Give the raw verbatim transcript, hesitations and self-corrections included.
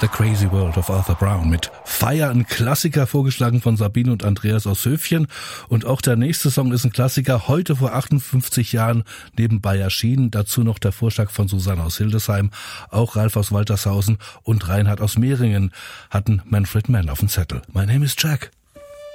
The Crazy World of Arthur Brown mit Fire, ein Klassiker, vorgeschlagen von Sabine und Andreas aus Höfchen. Und auch der nächste Song ist ein Klassiker, heute vor achtundfünfzig Jahren nebenbei erschienen. Dazu noch der Vorschlag von Susanne aus Hildesheim, auch Ralf aus Waltershausen und Reinhard aus Mehringen hatten Manfred Mann auf dem Zettel. My name is Jack.